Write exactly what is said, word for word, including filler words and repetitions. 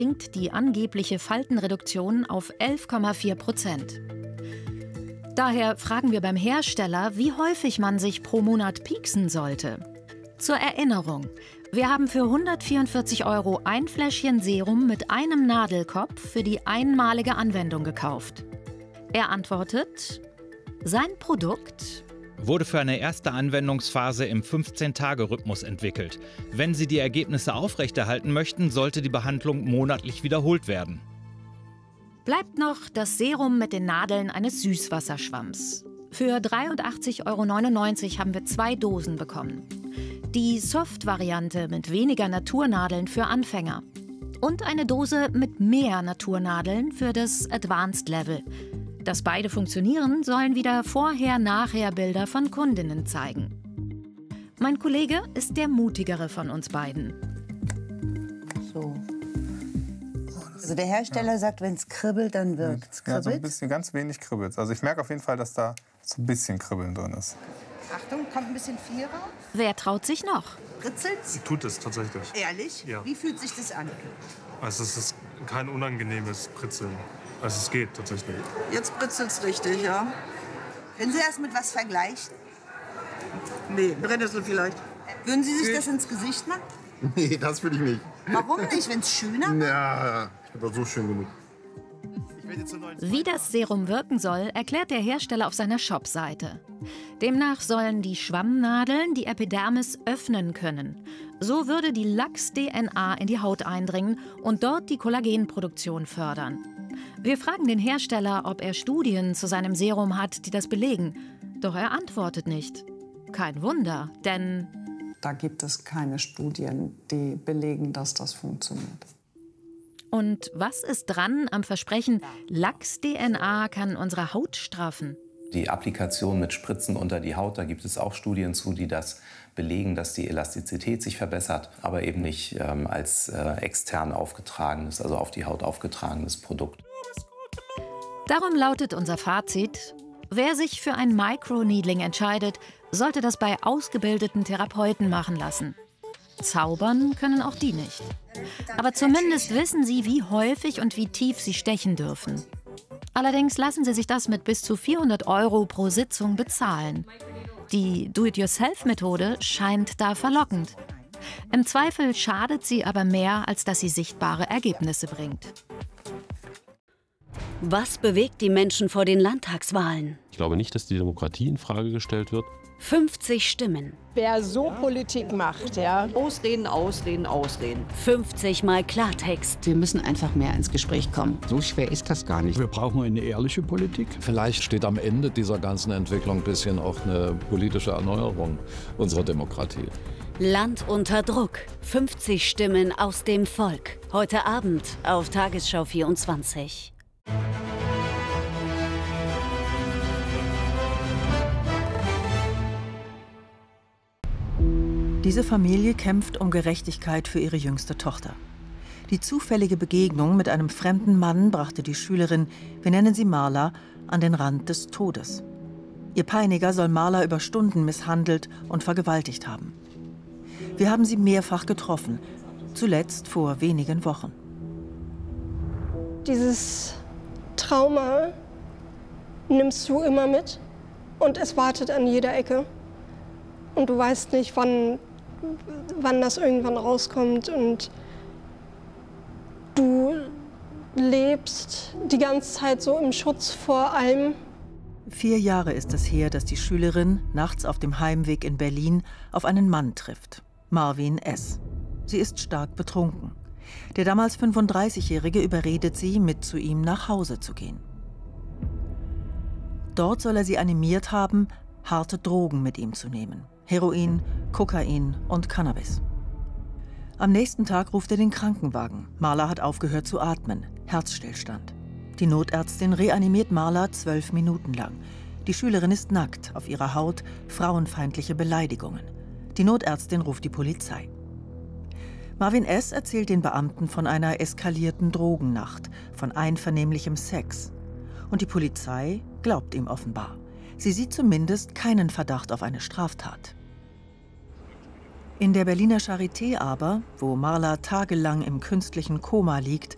sinkt die angebliche Faltenreduktion auf elf Komma vier Prozent. Daher fragen wir beim Hersteller, wie häufig man sich pro Monat pieksen sollte. Zur Erinnerung, wir haben für hundertvierundvierzig Euro ein Fläschchen Serum mit einem Nadelkopf für die einmalige Anwendung gekauft. Er antwortet, sein Produkt wurde für eine erste Anwendungsphase im fünfzehn-Tage-Rhythmus entwickelt. Wenn Sie die Ergebnisse aufrechterhalten möchten, sollte die Behandlung monatlich wiederholt werden. Bleibt noch das Serum mit den Nadeln eines Süßwasserschwamms. Für dreiundachtzig Euro neunundneunzig haben wir zwei Dosen bekommen. Die Soft-Variante mit weniger Naturnadeln für Anfänger. Und eine Dose mit mehr Naturnadeln für das Advanced-Level. Dass beide funktionieren, sollen wieder Vorher-Nachher-Bilder von Kundinnen zeigen. Mein Kollege ist der mutigere von uns beiden. So. Also der Hersteller ja. sagt, wenn es kribbelt, dann wirkt es. Ja, so ein bisschen, ganz wenig kribbelt. Also ich merke auf jeden Fall, dass da so ein bisschen Kribbeln drin ist. Achtung, kommt ein bisschen viel raus. Wer traut sich noch? Britzelt's? Tut es tatsächlich. Ehrlich? Ja. Wie fühlt sich das an? Also es ist kein unangenehmes Britzeln. Also es geht tatsächlich. Jetzt britzelt's richtig, ja. Können Sie das mit was vergleichen? Nee, Brennnessel vielleicht. Würden Sie sich nee. das ins Gesicht machen? Nee, das will ich nicht. Warum nicht, wenn es schöner macht? Ja, ich bin doch so schön genug. Wie das Serum wirken soll, erklärt der Hersteller auf seiner Shop-Seite. Demnach sollen die Schwammnadeln die Epidermis öffnen können. So würde die Lachs-D N A in die Haut eindringen und dort die Kollagenproduktion fördern. Wir fragen den Hersteller, ob er Studien zu seinem Serum hat, die das belegen. Doch er antwortet nicht. Kein Wunder, denn da gibt es keine Studien, die belegen, dass das funktioniert. Und was ist dran am Versprechen, Lachs-D N A kann unsere Haut straffen? Die Applikation mit Spritzen unter die Haut, da gibt es auch Studien zu, die das belegen, dass die Elastizität sich verbessert, aber eben nicht ähm, als äh, extern aufgetragenes, also auf die Haut aufgetragenes Produkt. Darum lautet unser Fazit: Wer sich für ein Microneedling entscheidet, sollte das bei ausgebildeten Therapeuten machen lassen. Zaubern können auch die nicht. Aber zumindest wissen sie, wie häufig und wie tief sie stechen dürfen. Allerdings lassen sie sich das mit bis zu vierhundert Euro pro Sitzung bezahlen. Die Do-it-yourself-Methode scheint da verlockend. Im Zweifel schadet sie aber mehr, als dass sie sichtbare Ergebnisse bringt. Was bewegt die Menschen vor den Landtagswahlen? Ich glaube nicht, dass die Demokratie in Frage gestellt wird. fünfzig Stimmen. Wer so Politik macht, ja. Ausreden, Ausreden, Ausreden. fünfzig Mal Klartext. Wir müssen einfach mehr ins Gespräch kommen. So schwer ist das gar nicht. Wir brauchen eine ehrliche Politik. Vielleicht steht am Ende dieser ganzen Entwicklung ein bisschen auch eine politische Erneuerung unserer Demokratie. Land unter Druck. fünfzig Stimmen aus dem Volk. Heute Abend auf Tagesschau vierundzwanzig. Diese Familie kämpft um Gerechtigkeit für ihre jüngste Tochter. Die zufällige Begegnung mit einem fremden Mann brachte die Schülerin, wir nennen sie Marla, an den Rand des Todes. Ihr Peiniger soll Marla über Stunden misshandelt und vergewaltigt haben. Wir haben sie mehrfach getroffen, zuletzt vor wenigen Wochen. Dieses Trauma nimmst du immer mit und es wartet an jeder Ecke. Und du weißt nicht, wann, wann das irgendwann rauskommt. Und du lebst die ganze Zeit so im Schutz vor allem. Vier Jahre ist es her, dass die Schülerin nachts auf dem Heimweg in Berlin auf einen Mann trifft, Marvin S. Sie ist stark betrunken. Der damals fünfunddreißigjährige überredet sie, mit zu ihm nach Hause zu gehen. Dort soll er sie animiert haben, harte Drogen mit ihm zu nehmen. Heroin, Kokain und Cannabis. Am nächsten Tag ruft er den Krankenwagen. Marla hat aufgehört zu atmen, Herzstillstand. Die Notärztin reanimiert Marla zwölf Minuten lang. Die Schülerin ist nackt, auf ihrer Haut frauenfeindliche Beleidigungen. Die Notärztin ruft die Polizei. Marvin S. erzählt den Beamten von einer eskalierten Drogennacht, von einvernehmlichem Sex. Und die Polizei glaubt ihm offenbar. Sie sieht zumindest keinen Verdacht auf eine Straftat. In der Berliner Charité aber, wo Marla tagelang im künstlichen Koma liegt,